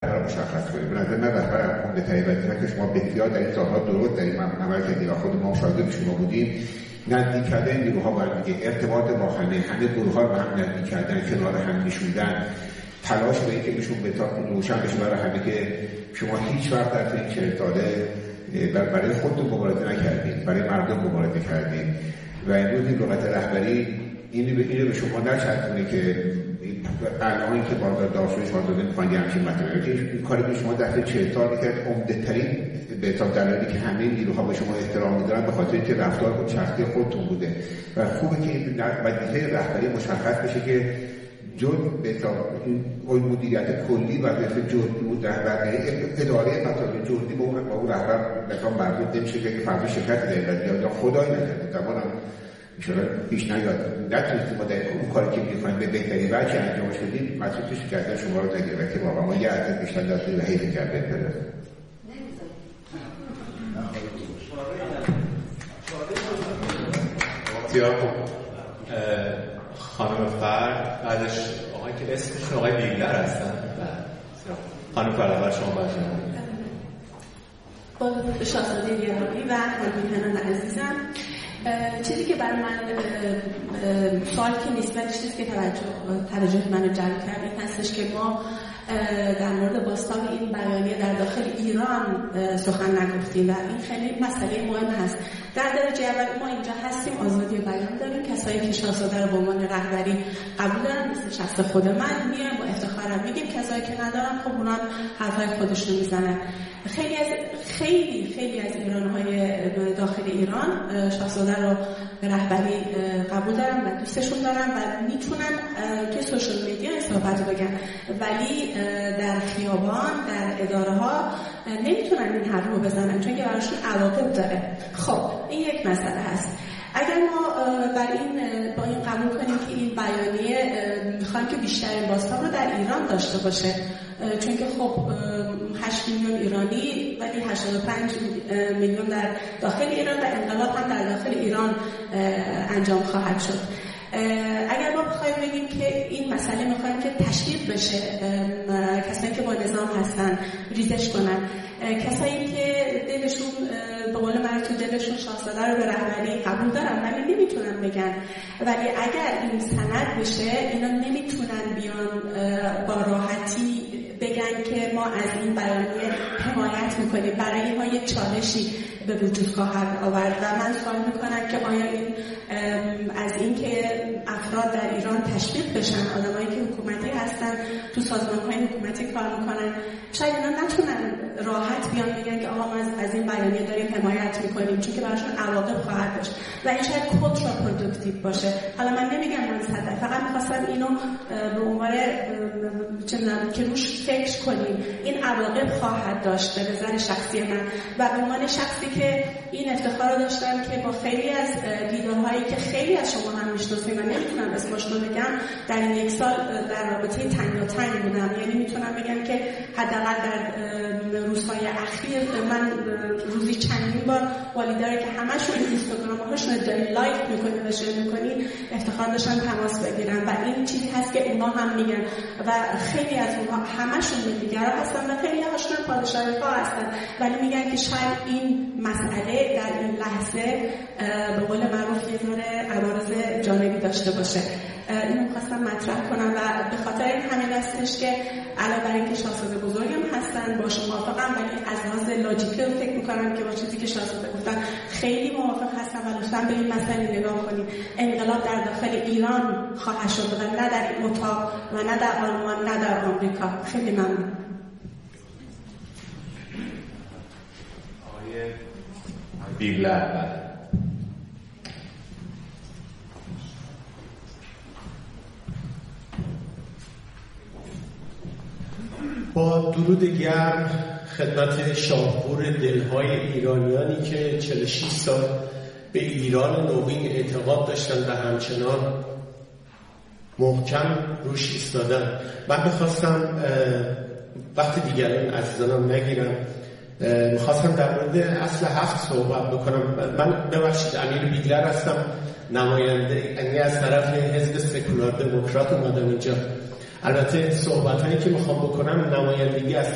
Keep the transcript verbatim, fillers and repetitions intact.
مشخص کنیم. به نظر من رهبر عمده‌ترین وظیفه که شما بسیار در این سال‌ها درست در این عمل کردید و خود ما شاهد شما بودیم، نزدیک کردن نیروها باید میگه ارتباط با همه همه گروه‌ها رو هم نزدیک کردن، کنار هم نشوندن، تلاش به اینکه نشون بتا روشن بشه برای همه که شما هیچ وقت در این چهل ساله برای خودتون مبارزه نکردید، برای مردم مبارزه کردید و امروز این لغت رهبری اینو به اینو به شما نچسبونه که الان که بازار داشته شما داده می‌خواید همچین مطلبی که این کاری که شما در چهل سال کرد عمده‌ترین به تا دلایلی که همه نیروها به شما احترام می‌ذارن به خاطر اینکه رفتار خود شخصی خودتون بوده و خوبه که این وظیفه رهبری مشخص بشه که جز به تا اون مدیریت کلی و وظیفه جزئی بود رهبری اداره مطالب جزئی با اون با اون رهبر مثلا مربوط نمیشه که فرض شرکت دارید یا خدای نکرده زمانم ایشالا پیش نیاد نتونستیم ما در اون کاری که می‌خوایم به بهترین وجه انجام بدیم مسئولیتش کردن شما رو نگیره که واقعا ما یه عدد بیشتر داشتیم و حیف کرده بره بسیار خوب. خانم فرد بعدش آقای که اسمشون آقای بیگلر هستن. خانم فرد اول شما باشید. با شاهزاده گرامی و همراهان عزیزم، چیزی که برای من سوال که نیست ولی چیزی که توجه توجه منو جلب کرد این هستش که ما در مورد باستان این بیانیه در داخل ایران سخن نگفتیم و این خیلی مسئله مهم هست. در درجه اول ما اینجا هستیم، آزادی بیان داریم، کسایی که شاهزاده رو به عنوان رهبری قبول دارن مثل شخص خود من میان با افتخارم میگیم، کسایی که ندارن خب اونان حرفای خودشون میزنن. خیلی از خیلی خیلی از ایران‌های داخل ایران شاهزاده رو به رهبری قبول دارن و دوستشون دارن و میتونن توی سوشال میدیا صحبت بگن، ولی در خیابان در اداره ها نمیتونن این حرف رو بزنن چون که براشون عواقب داره. خب این یک مسئله هست. اگر ما بر این با این قبول کنیم که این بیانیه میخوایم که بیشترین باستان رو در ایران داشته باشه، چون که خب هشت میلیون ایرانی ولی هشتاد و پنج میلیون در داخل ایران و انقلاب هم در داخل ایران انجام خواهد شد. اگر ما بخوایم بگیم که این مسئله میخوایم که تشویق بشه، کسایی که با نظام هستن ریزش کنن، کسایی که دلشون به قول من تو دلشون شاهزاده رو به رهبری قبول دارن ولی نمیتونن بگن، ولی اگر این سند بشه اینا نمیتونن بیان با راحتی بگن که ما از این بیانیه حمایت میکنیم. برای اینها یک چالشی به وجود خواهد آورد و من سوال میکنم که آیا این از این که افراد در ایران تشویق بشن، آدمایی که حکومتی هستن تو سازمان‌های حکومتی کار میکنن، شاید اینا نتونن راحت بیان بگن که آقا ما از این بیانیه داریم حمایت میکنیم، چون که براشون عواقب خواهد داشت و این شاید کنتراپروداکتیو باشه. حالا من نمیگم من صد، فقط میخواستم اینو به عنوان چندان که روش فکر کنیم این عواقب خواهد داشت به نظر شخصی من و به عنوان شخصی که این افتخار رو داشتم که با خیلی از دیدارهایی که خیلی از شما هم میشناسید و نمیتونم اسمش رو بگم در این یک سال در رابطه تنگاتنگ بودم، یعنی میتونم بگم که حداقل در روزهای اخیر من روزی چندین بار والیداره که همشون اینستاگرام هاشون دارین لایک میکنین و شیر میکنین افتخار داشتن تماس بگیرن و این چیزی هست که اونا هم میگن و خیلی از اونها همشون ملیگرا هستن و خیلی هاشون پادشاهی‌ها هستن ولی میگن که شاید این مسئله در این لحظه به قول معروف یه ذره عوارض جانبی داشته باشه. اینو می‌خواستم مطرح کنم و به خاطر این همین هستش که علاوه بر اینکه شاهزاده بزرگم هستن با شما موافقم، ولی از لحاظ لاجیکال فکر می‌کنم که با چیزی که شاهزاده گفتن خیلی موافق هستم و لطفاً به این مسئله نگاه کنید. انقلاب در داخل ایران خواهد شد و نه در اتاق و نه در آلمان نه در آمریکا. خیلی ممنون. آقای بیگلر. با درود گرم خدمت شاهپور دلهای ایرانیانی که چهل و شش سال به ایران نوین اعتقاد داشتن و همچنان محکم روش ایستادن. من میخواستم وقت دیگران عزیزانم نگیرم، میخواستم در مورد اصل هفت صحبت بکنم. من ببخشید امیر بیگلر هستم، نماینده یعنی از طرف حزب سکولار دموکرات اومدم اینجا. البته صحبت هایی که میخوام بکنم نمایندگی از